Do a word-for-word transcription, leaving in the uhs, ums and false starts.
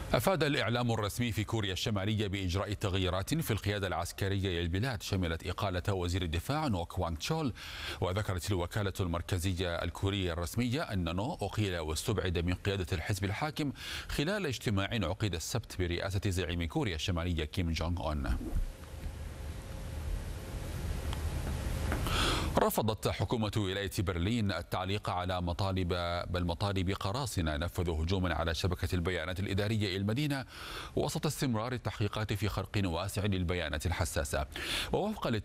أفاد الإعلام الرسمي في كوريا الشمالية بإجراء تغييرات في القيادة العسكرية للبلاد شملت إقالة وزير الدفاع نو كوانغ تشول. وذكرت الوكالة المركزية الكورية الرسمية أن نو أقيل واستبعد من قيادة الحزب الحاكم خلال اجتماع عقد السبت برئاسة زعيم كوريا الشمالية كيم جونغ أون. رفضت حكومة ولاية برلين التعليق على مطالب بل مطالب قراصنة نفذوا هجوما على شبكة البيانات الإدارية المدينة وسط استمرار التحقيقات في خرق واسع للبيانات الحساسة. ووفقا